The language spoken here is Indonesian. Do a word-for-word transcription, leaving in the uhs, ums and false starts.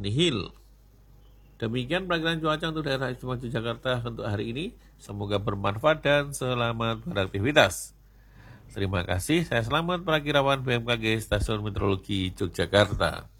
nihil. Demikian pelajaran cuaca untuk daerah istimewa Yogyakarta untuk hari ini. Semoga bermanfaat dan selamat beraktivitas. Terima kasih, saya Selamat Prakirawan B M K G Stasiun Meteorologi Yogyakarta.